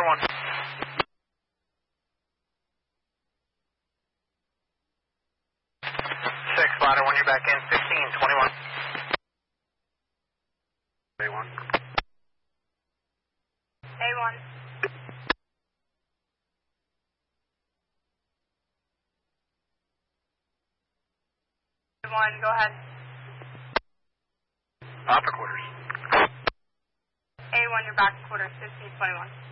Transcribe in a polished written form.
ladder 1. 6, ladder 1, you're back in. 15, 21. A1. A1. A1, go ahead. Upper quarters. A1, you're back to quarters, 15, 21.